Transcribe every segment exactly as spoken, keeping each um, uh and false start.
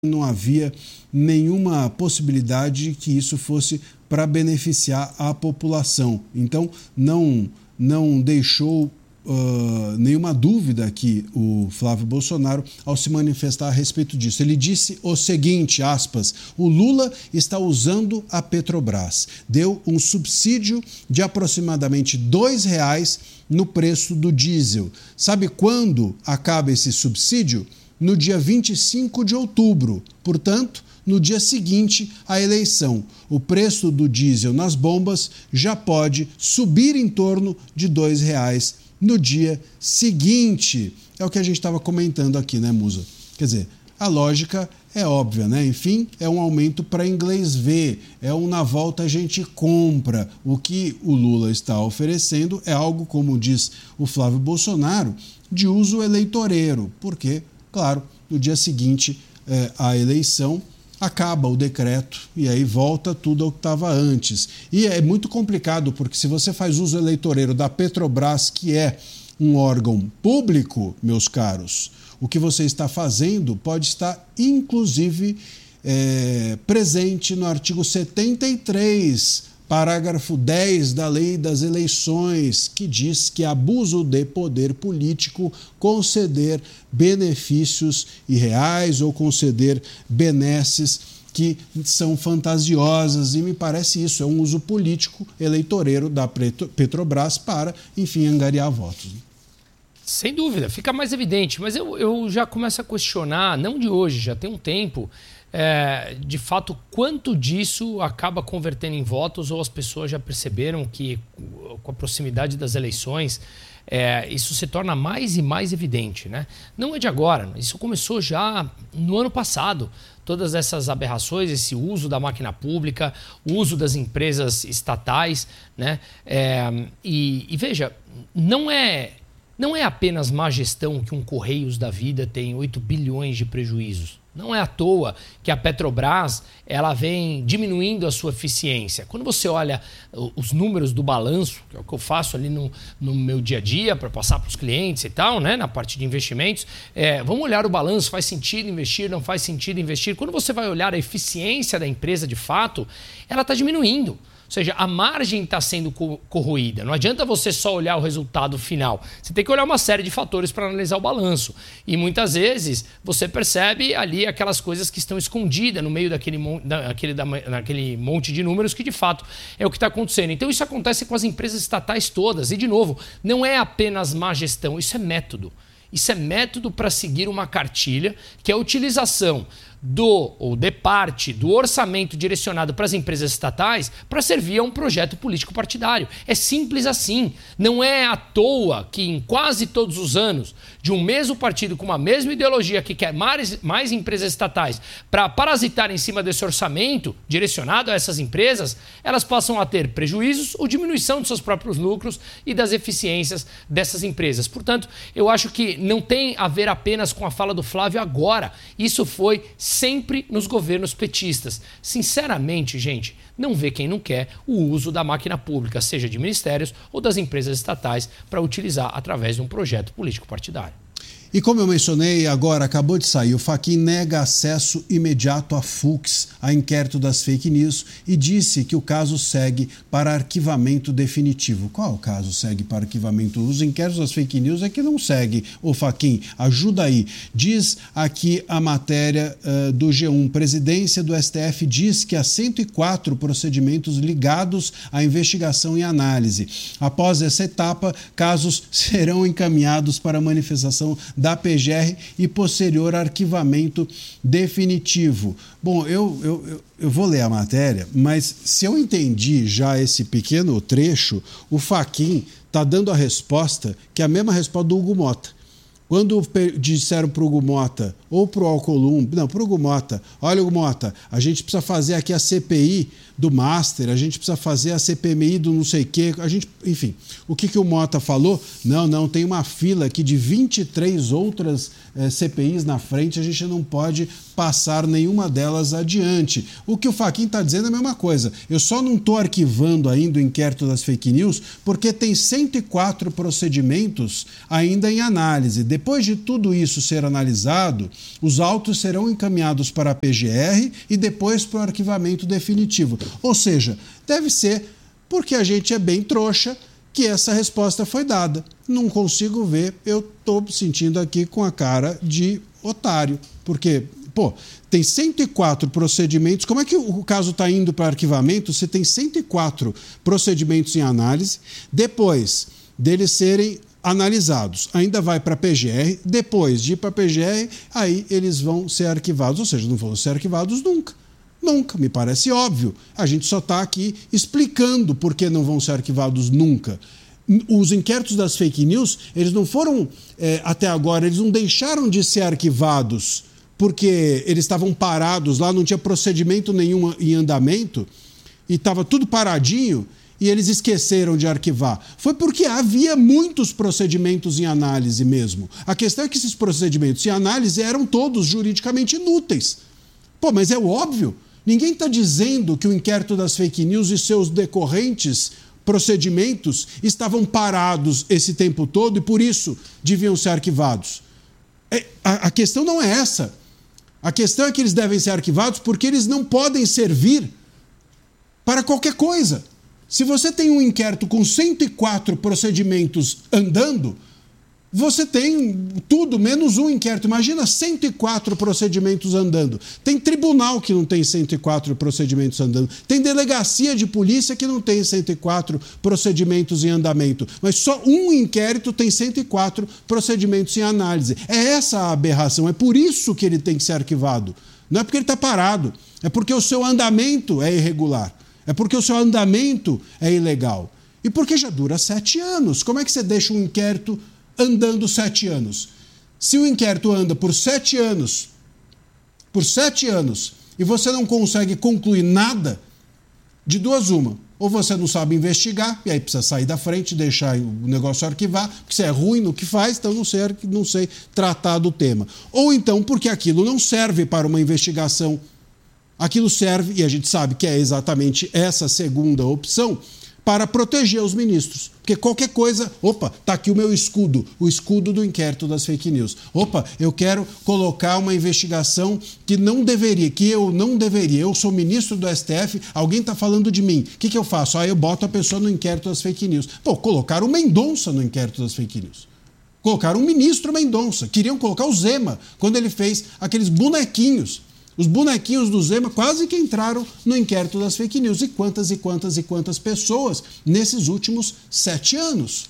não havia nenhuma possibilidade que isso fosse para beneficiar a população. Então, não, não deixou uh, nenhuma dúvida aqui o Flávio Bolsonaro ao se manifestar a respeito disso. Ele disse o seguinte, aspas, o Lula está usando a Petrobras. Deu um subsídio de aproximadamente dois reais no preço do diesel. Sabe quando acaba esse subsídio? No dia vinte e cinco de outubro, portanto, no dia seguinte à eleição. O preço do diesel nas bombas já pode subir em torno de dois reais no dia seguinte. É o que a gente estava comentando aqui, né, Musa? Quer dizer, a lógica é óbvia, né? Enfim, é um aumento para inglês ver, é um na volta a gente compra. O que o Lula está oferecendo é algo, como diz o Flávio Bolsonaro, de uso eleitoreiro, porque claro, no dia seguinte é, à eleição, acaba o decreto e aí volta tudo ao que estava antes. E é muito complicado, porque se você faz uso eleitoreiro da Petrobras, que é um órgão público, meus caros, o que você está fazendo pode estar, inclusive, é, presente no artigo setenta e três, parágrafo dez da Lei das Eleições, que diz que é abuso de poder político conceder benefícios irreais ou conceder benesses que são fantasiosas, e me parece isso, é um uso político eleitoreiro da Petrobras para, enfim, angariar votos. Sem dúvida, fica mais evidente, mas eu, eu já começo a questionar, não de hoje, já tem um tempo, É, de fato, quanto disso acaba convertendo em votos, ou as pessoas já perceberam que, com a proximidade das eleições, é, isso se torna mais e mais evidente, né? Não é de agora, isso começou já no ano passado. Todas essas aberrações, esse uso da máquina pública, o uso das empresas estatais, né? É, e, e veja, não é, não é apenas má gestão que um Correios da vida tem oito bilhões de prejuízos. Não é à toa que a Petrobras ela vem diminuindo a sua eficiência. Quando você olha os números do balanço, que é o que eu faço ali no, no meu dia a dia para passar para os clientes e tal, né, na parte de investimentos, é, vamos olhar o balanço, faz sentido investir, não faz sentido investir. Quando você vai olhar a eficiência da empresa de fato, ela está diminuindo. Ou seja, a margem está sendo corroída. Não adianta você só olhar o resultado final. Você tem que olhar uma série de fatores para analisar o balanço. E muitas vezes você percebe ali aquelas coisas que estão escondidas no meio daquele, daquele, daquele monte de números que de fato é o que está acontecendo. Então isso acontece com as empresas estatais todas. E de novo, não é apenas má gestão, isso é método. Isso é método para seguir uma cartilha, que é a utilização do ou de parte do orçamento direcionado para as empresas estatais para servir a um projeto político partidário. É simples assim. Não é à toa que em quase todos os anos de um mesmo partido com uma mesma ideologia que quer mais, mais empresas estatais para parasitar em cima desse orçamento direcionado a essas empresas, elas passam a ter prejuízos ou diminuição de seus próprios lucros e das eficiências dessas empresas. Portanto, eu acho que não tem a ver apenas com a fala do Flávio agora. Isso foi sempre nos governos petistas. Sinceramente, gente, não vê quem não quer o uso da máquina pública, seja de ministérios ou das empresas estatais, para utilizar através de um projeto político partidário. E como eu mencionei, agora acabou de sair, o Fachin nega acesso imediato à Fux, a inquérito das fake news, e disse que o caso segue para arquivamento definitivo. Qual o caso segue para arquivamento? Os inquéritos das fake news é que não segue. Ô Fachin, ajuda aí. Diz aqui a matéria uh, do G um. Presidência do S T F diz que há cento e quatro procedimentos ligados à investigação e análise. Após essa etapa, casos serão encaminhados para manifestação da P G R e posterior arquivamento definitivo. Bom, eu, eu, eu vou ler a matéria, mas se eu entendi já esse pequeno trecho, o Fachin está dando a resposta que é a mesma resposta do Hugo Mota. Quando disseram para o Hugo Mota ou para o Alcolumbre, não, para o Hugo Mota, olha, Hugo Mota, a gente precisa fazer aqui a C P I do Master, a gente precisa fazer a C P M I do não sei o quê, a gente, enfim, o que, que o Mota falou? Não, não, tem uma fila aqui de vinte e três outras eh, C P Is na frente, a gente não pode passar nenhuma delas adiante. O que o Fachin está dizendo é a mesma coisa. Eu só não estou arquivando ainda o inquérito das fake news porque tem cento e quatro procedimentos ainda em análise. Depois de tudo isso ser analisado, os autos serão encaminhados para a P G R e depois para o arquivamento definitivo. Ou seja, deve ser porque a gente é bem trouxa que essa resposta foi dada. Não consigo ver, eu estou sentindo aqui com a cara de otário, porque, pô, tem cento e quatro procedimentos. Como é que o caso está indo para arquivamento se tem cento e quatro procedimentos em análise, depois deles serem analisados, ainda vai para a P G R, depois de ir para a P G R, aí eles vão ser arquivados, ou seja, não vão ser arquivados nunca. Nunca, me parece óbvio. A gente só está aqui explicando por que não vão ser arquivados nunca. Os inquéritos das fake news, eles não foram, é, até agora, eles não deixaram de ser arquivados porque eles estavam parados lá, não tinha procedimento nenhum em andamento e estava tudo paradinho e eles esqueceram de arquivar. Foi porque havia muitos procedimentos em análise mesmo. A questão é que esses procedimentos em análise eram todos juridicamente inúteis. Pô, mas é óbvio. Ninguém está dizendo que o inquérito das fake news e seus decorrentes procedimentos estavam parados esse tempo todo e por isso deviam ser arquivados. É, a, a questão não é essa. A questão é que eles devem ser arquivados porque eles não podem servir para qualquer coisa. Se você tem um inquérito com cento e quatro procedimentos andando, você tem tudo, menos um inquérito. Imagina cento e quatro procedimentos andando. Tem tribunal que não tem cento e quatro procedimentos andando. Tem delegacia de polícia que não tem cento e quatro procedimentos em andamento. Mas só um inquérito tem cento e quatro procedimentos em análise. É essa a aberração. É por isso que ele tem que ser arquivado. Não é porque ele está parado. É porque o seu andamento é irregular. É porque o seu andamento é ilegal. E porque já dura sete anos. Como é que você deixa um inquérito andando sete anos? Se o inquérito anda por sete anos, por sete anos, e você não consegue concluir nada, de duas uma. Ou você não sabe investigar, e aí precisa sair da frente e deixar o negócio arquivar, porque você é ruim no que faz, então não sei, não sei tratar do tema. Ou então porque aquilo não serve para uma investigação. Aquilo serve, e a gente sabe que é exatamente essa segunda opção, para proteger os ministros. Porque qualquer coisa... Opa, está aqui o meu escudo, o escudo do inquérito das fake news. Opa, eu quero colocar uma investigação que não deveria, que eu não deveria. Eu sou ministro do S T F, alguém está falando de mim. O que, que eu faço? Ah, eu boto a pessoa no inquérito das fake news. Pô, colocaram o Mendonça no inquérito das fake news. Colocaram o ministro Mendonça. Queriam colocar o Zema, quando ele fez aqueles bonequinhos. Os bonequinhos do Zema quase que entraram no inquérito das fake news. E quantas e quantas e quantas pessoas nesses últimos sete anos.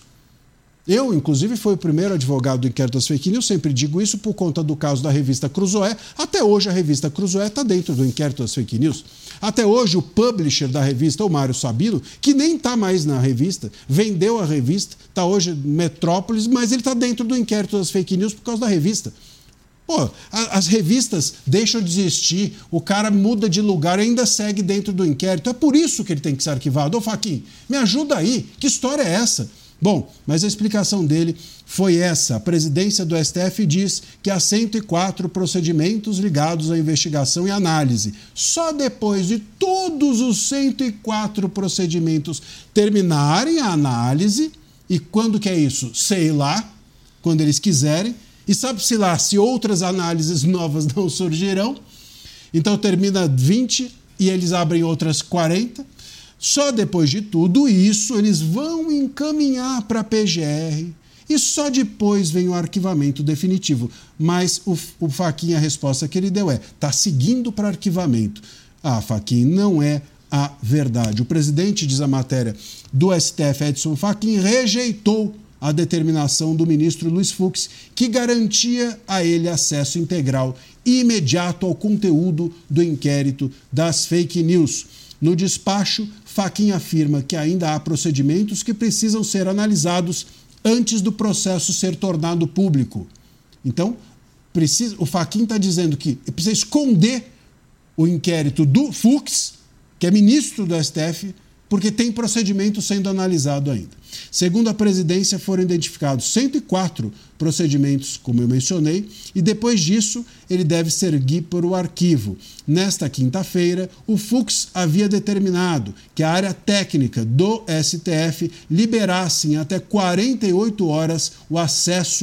Eu, inclusive, fui o primeiro advogado do inquérito das fake news, sempre digo isso por conta do caso da revista Cruzoé. Até hoje a revista Cruzoé está dentro do inquérito das fake news. Até hoje o publisher da revista, o Mário Sabino, que nem está mais na revista, vendeu a revista, está hoje Metrópolis, mas ele está dentro do inquérito das fake news por causa da revista. Pô, as revistas deixam de existir, o cara muda de lugar e ainda segue dentro do inquérito. É por isso que ele tem que ser arquivado. Ô, Fachin, me ajuda aí. Que história é essa? Bom, mas a explicação dele foi essa. A presidência do S T F diz que há cento e quatro procedimentos ligados à investigação e análise. Só depois de todos os cento e quatro procedimentos terminarem a análise, e quando que é isso? Sei lá, quando eles quiserem, e sabe-se lá se outras análises novas não surgirão. Então termina vinte e eles abrem outras quarenta. Só depois de tudo isso eles vão encaminhar para a P G R e só depois vem o arquivamento definitivo. Mas o, o Fachin, a resposta que ele deu é: está seguindo para arquivamento. Ah, Fachin, não é a verdade. O presidente, diz a matéria, do S T F, Edson Fachin, rejeitou a determinação do ministro Luiz Fux, que garantia a ele acesso integral e imediato ao conteúdo do inquérito das fake news. No despacho, Fachin afirma que ainda há procedimentos que precisam ser analisados antes do processo ser tornado público. Então, precisa, o Fachin está dizendo que precisa esconder o inquérito do Fux, que é ministro do S T F, porque tem procedimento sendo analisado ainda. Segundo a presidência, foram identificados cento e quatro procedimentos, como eu mencionei, e depois disso ele deve seguir por o arquivo. Nesta quinta-feira, o Fux havia determinado que a área técnica do S T F liberasse em até quarenta e oito horas o acesso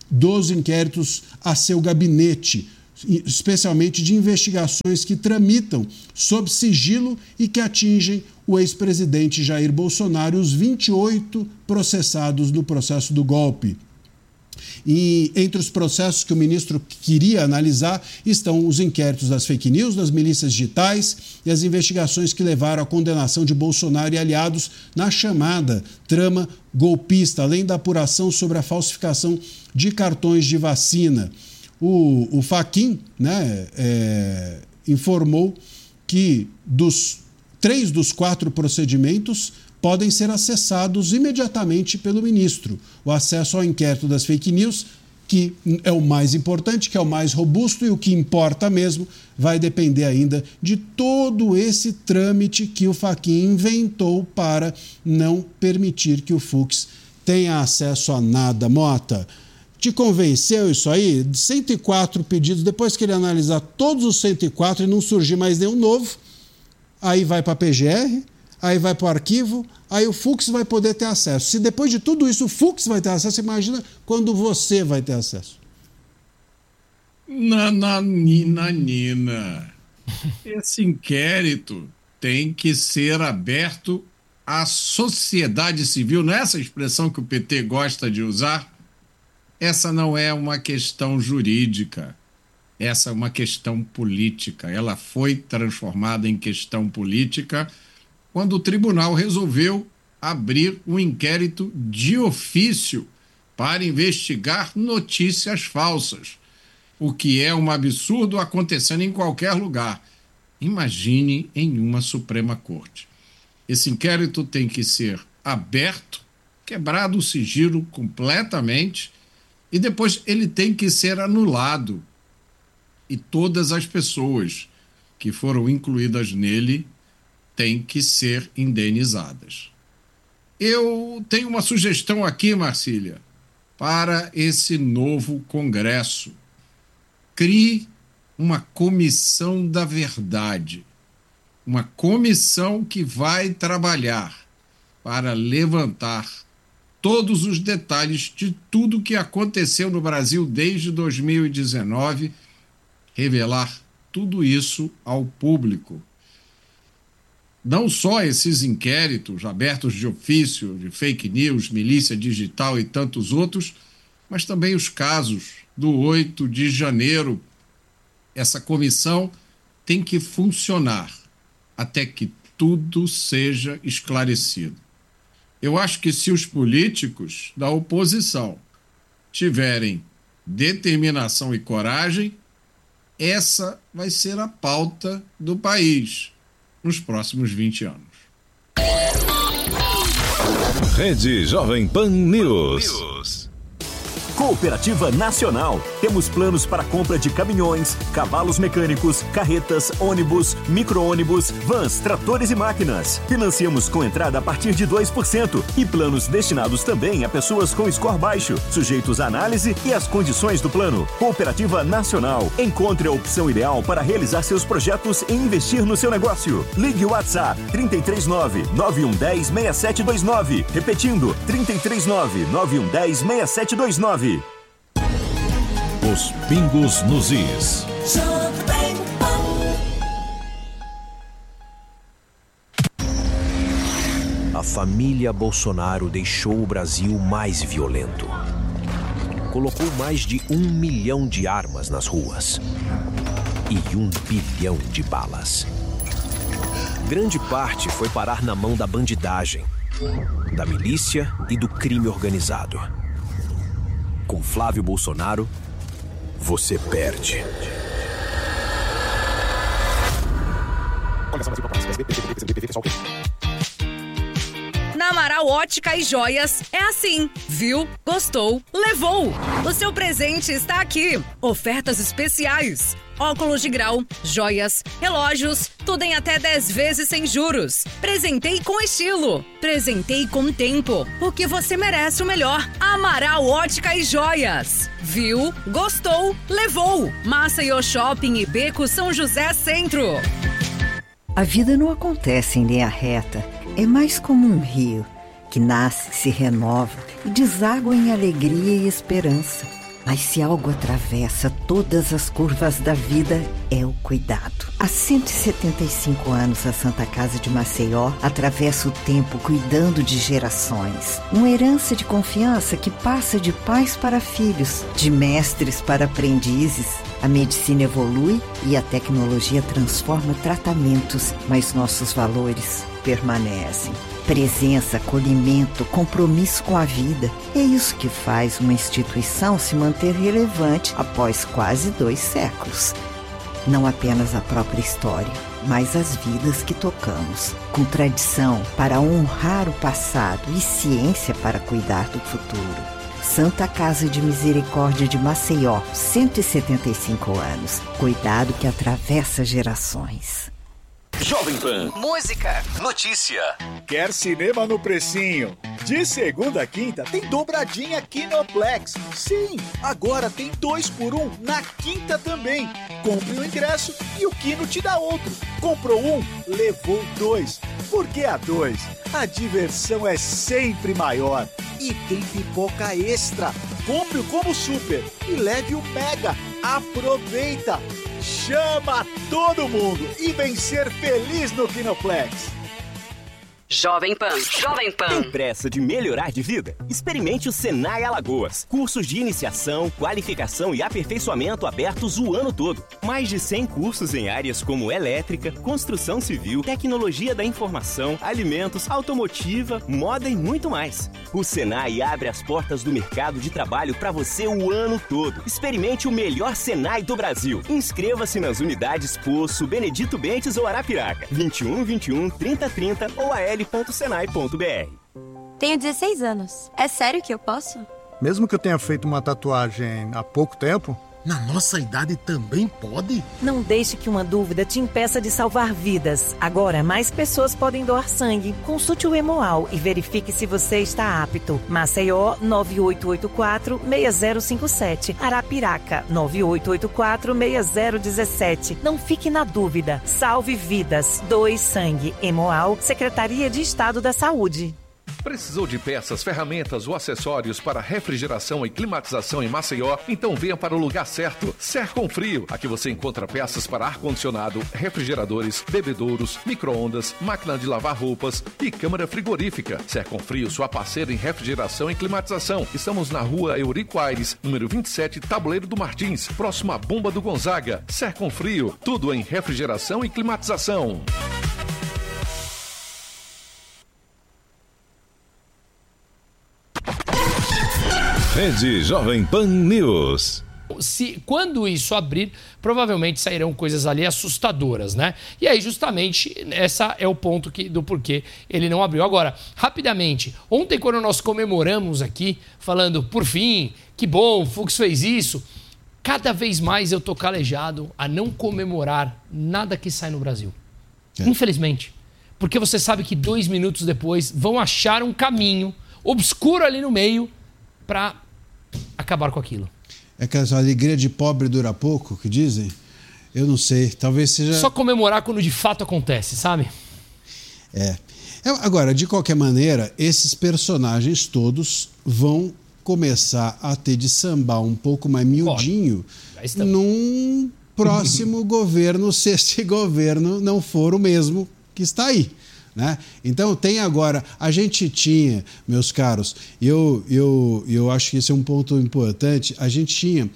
dos inquéritos a seu gabinete, especialmente de investigações que tramitam sob sigilo e que atingem o ex-presidente Jair Bolsonaro e os vinte e oito processados no processo do golpe. E entre os processos que o ministro queria analisar estão os inquéritos das fake news, das milícias digitais e as investigações que levaram à condenação de Bolsonaro e aliados na chamada trama golpista, além da apuração sobre a falsificação de cartões de vacina. O, o Fachin, né, é, informou que dos três dos quatro procedimentos podem ser acessados imediatamente pelo ministro. O acesso ao inquérito das fake news, que é o mais importante, que é o mais robusto e o que importa mesmo, vai depender ainda de todo esse trâmite que o Fachin inventou para não permitir que o Fux tenha acesso a nada. Mota, te convenceu isso aí? cento e quatro pedidos, depois que ele analisar todos os cento e quatro e não surgir mais nenhum novo, aí vai para a P G R, aí vai para o arquivo, aí o Fux vai poder ter acesso. Se depois de tudo isso o Fux vai ter acesso, imagina quando você vai ter acesso. Nananina, Nina. Esse inquérito tem que ser aberto à sociedade civil. Não é essa expressão que o P T gosta de usar? Essa não é uma questão jurídica. Essa é uma questão política. Ela foi transformada em questão política quando o tribunal resolveu abrir um inquérito de ofício para investigar notícias falsas, o que é um absurdo acontecendo em qualquer lugar. Imagine em uma Suprema Corte. Esse inquérito tem que ser aberto, quebrado o sigilo completamente, e depois ele tem que ser anulado. E todas as pessoas que foram incluídas nele têm que ser indenizadas. Eu tenho uma sugestão aqui, Marcília, para esse novo Congresso. Crie uma comissão da verdade. Uma comissão que vai trabalhar para levantar todos os detalhes de tudo que aconteceu no Brasil desde dois mil e dezenove, revelar tudo isso ao público. Não só esses inquéritos abertos de ofício, de fake news, milícia digital e tantos outros, mas também os casos do oito de janeiro. Essa comissão tem que funcionar até que tudo seja esclarecido. Eu acho que se os políticos da oposição tiverem determinação e coragem, essa vai ser a pauta do país nos próximos vinte anos. Rede Jovem Pan News. Cooperativa Nacional. Temos planos para compra de caminhões, cavalos mecânicos, carretas, ônibus, micro-ônibus, vans, tratores e máquinas. Financiamos com entrada a partir de dois por cento e planos destinados também a pessoas com score baixo, sujeitos à análise e às condições do plano. Cooperativa Nacional. Encontre a opção ideal para realizar seus projetos e investir no seu negócio. Ligue o WhatsApp trinta e três nove, nove um um zero, seis sete dois nove. Repetindo, trinta e três nove, nove um um zero, seis sete dois nove. Os pingos nos is. A família Bolsonaro deixou o Brasil mais violento. Colocou mais de um milhão de armas nas ruas e um bilhão de balas. Grande parte foi parar na mão da bandidagem, da milícia e do crime organizado. Com Flávio Bolsonaro, você perde. Na Amaral Ótica e Joias é assim. Viu? Gostou? Levou! O seu presente está aqui. Ofertas especiais. Óculos de grau, joias, relógios, tudo em até dez vezes sem juros. Presentei com estilo. Presentei com tempo. Porque você merece o melhor. Amaral Ótica e Joias. Viu? Gostou? Levou! Maceió Shopping e Beco São José Centro. A vida não acontece em linha reta. É mais como um rio que nasce, se renova e deságua em alegria e esperança. Mas se algo atravessa todas as curvas da vida, é o cuidado. Há cento e setenta e cinco anos, a Santa Casa de Maceió atravessa o tempo cuidando de gerações. Uma herança de confiança que passa de pais para filhos, de mestres para aprendizes. A medicina evolui e a tecnologia transforma tratamentos, mas nossos valores permanecem. Presença, acolhimento, compromisso com a vida. É isso que faz uma instituição se manter relevante após quase dois séculos. Não apenas a própria história, mas as vidas que tocamos. Com tradição para honrar o passado e ciência para cuidar do futuro. Santa Casa de Misericórdia de Maceió, cento e setenta e cinco anos. Cuidado que atravessa gerações. Jovem Pan. Música. Notícia. Quer cinema no precinho? De segunda a quinta tem dobradinha Kinoplex. Sim, agora tem dois por um na quinta também. Compre o ingresso e o Kino te dá outro. Comprou um, levou dois. Por que a dois? A diversão é sempre maior. E tem pipoca extra. Compre o Combo Super e leve o Mega. Aproveita! Chama todo mundo e vem ser feliz no Kinoplex. Jovem Pan. Jovem Pan. Tem pressa de melhorar de vida? Experimente o Senai Alagoas. Cursos de iniciação, qualificação e aperfeiçoamento abertos o ano todo. Mais de cem cursos em áreas como elétrica, construção civil, tecnologia da informação, alimentos, automotiva, moda e muito mais. O Senai abre as portas do mercado de trabalho para você o ano todo. Experimente o melhor Senai do Brasil. Inscreva-se nas unidades Poço, Benedito Bentes ou Arapiraca. vinte e um, vinte e um, trinta, trinta ou a l ponto senai ponto b r. Tenho dezesseis anos. É sério que eu posso? Mesmo que eu tenha feito uma tatuagem há pouco tempo? Na nossa idade também pode? Não deixe que uma dúvida te impeça de salvar vidas. Agora, mais pessoas podem doar sangue. Consulte o Hemoal e verifique se você está apto. Maceió, nove oito oito quatro, seis zero cinco sete. Arapiraca, nove oito oito quatro, seis zero um sete. Não fique na dúvida. Salve vidas. Doe sangue. Hemoal, Secretaria de Estado da Saúde. Precisou de peças, ferramentas ou acessórios para refrigeração e climatização em Maceió? Então venha para o lugar certo. Serconfrio. Aqui você encontra peças para ar-condicionado, refrigeradores, bebedouros, micro-ondas, máquina de lavar roupas e câmara frigorífica. Serconfrio, sua parceira em refrigeração e climatização. Estamos na rua Eurico Aires, número vinte e sete, Tabuleiro do Martins, próximo à Bomba do Gonzaga. Serconfrio, tudo em refrigeração e climatização. Rede Jovem Pan News. Se, quando isso abrir, provavelmente sairão coisas ali assustadoras, né? E aí, justamente, esse é o ponto que, do porquê ele não abriu. Agora, rapidamente, ontem quando nós comemoramos aqui, falando, por fim, que bom, o Fux fez isso, cada vez mais eu tô calejado a não comemorar nada que sai no Brasil. É. Infelizmente. Porque você sabe que dois minutos depois vão achar um caminho obscuro ali no meio para acabar com aquilo. É aquela alegria de pobre dura pouco, que dizem? Eu não sei, talvez seja... Só comemorar quando de fato acontece, sabe? É. Agora, de qualquer maneira, esses personagens todos vão começar a ter de sambar um pouco mais miudinho num próximo governo, se esse governo não for o mesmo que está aí. Né? Então tem agora, a gente tinha, meus caros, eu, eu, eu acho que esse é um ponto importante, a gente tinha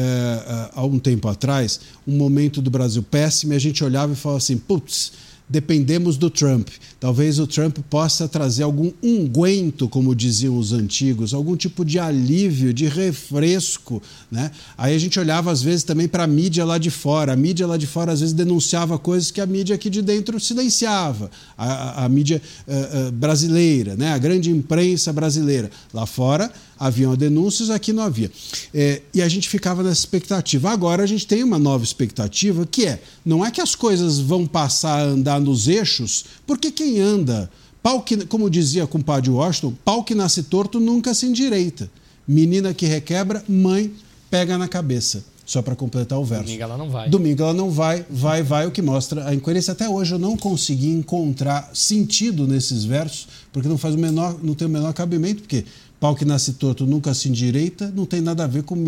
é, há um tempo atrás um momento do Brasil péssimo e a gente olhava e falava assim, putz, dependemos do Trump. Talvez o Trump possa trazer algum unguento, como diziam os antigos, algum tipo de alívio, de refresco, né? Aí a gente olhava às vezes também para a mídia lá de fora. A mídia lá de fora às vezes denunciava coisas que a mídia aqui de dentro silenciava. A, a, a mídia uh, uh, brasileira, né? A grande imprensa brasileira. Lá fora haviam denúncias, aqui não havia. É, e a gente ficava nessa expectativa. Agora a gente tem uma nova expectativa, que é, não é que as coisas vão passar a andar nos eixos, porque quem anda, pau que, como dizia o compadre Washington, pau que nasce torto nunca se endireita. Menina que requebra, mãe pega na cabeça. Só para completar o verso. Domingo ela não vai. Domingo ela não vai, vai, vai, o que mostra a incoerência. Até hoje eu não consegui encontrar sentido nesses versos, porque não faz o menor, não tem o menor cabimento, porque pau que nasce torto nunca se endireita, não tem nada a ver com